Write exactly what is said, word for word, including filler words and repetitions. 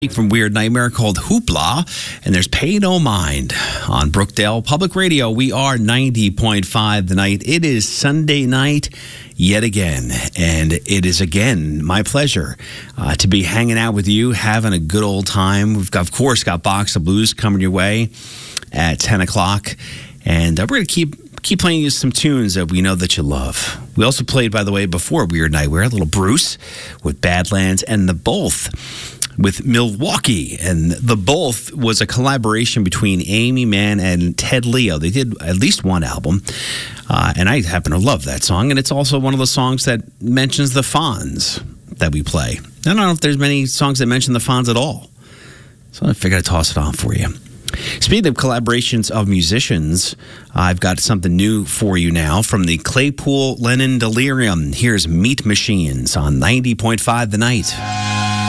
from Weird Nightmare called Hoopla, and there's Pay No Mind on Brookdale Public Radio. We are ninety point five The Night. It is Sunday night yet again, and it is again my pleasure uh, to be hanging out with you, having a good old time. We've, got, of course, got Box of Blues coming your way at ten o'clock, and uh, we're going to keep keep playing you some tunes that we know that you love. We also played, by the way, before Weird Nightmare, a little Bruce with Badlands, and The Both with Milwaukee. And The Both was a collaboration between Amy Mann and Ted Leo. They did at least one album, uh, and I happen to love that song. And it's also one of the songs that mentions the Fonz that we play. I don't know if there's many songs that mention the Fonz at all, so I figured I'd toss it on for you. Speaking of collaborations of musicians, I've got something new for you now from the Claypool Lennon Delirium. Here's Meat Machines on ninety point five The Night.